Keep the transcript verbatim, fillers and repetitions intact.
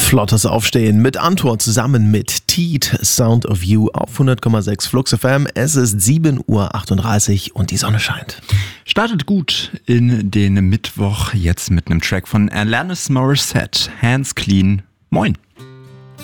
Flottes Aufstehen mit Antwort zusammen mit Teed, Sound of You auf hundert Komma sechs Flux F M. Es ist sieben Uhr achtunddreißig und die Sonne scheint. Startet gut in den Mittwoch jetzt mit einem Track von Alanis Morissette, Hands Clean. Moin.